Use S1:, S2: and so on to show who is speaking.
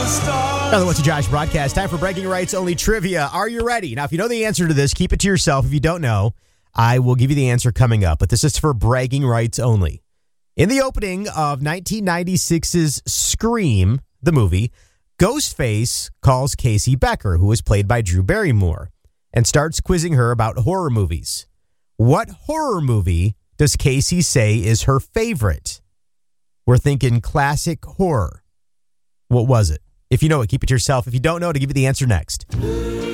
S1: Another What's a Josh broadcast. Time for Bragging Rights Only Trivia. Are you ready? Now, if you know the answer to this, keep it to yourself. If you don't know, I will give you the answer coming up. But this is for Bragging Rights Only. In the opening of 1996's Scream, the movie, Ghostface calls Casey Becker, who was played by Drew Barrymore, and starts quizzing her about horror movies. What horror movie does Casey say is her favorite? We're thinking classic horror. What was it? If you know it, keep it to yourself. If you don't know, to give you the answer next.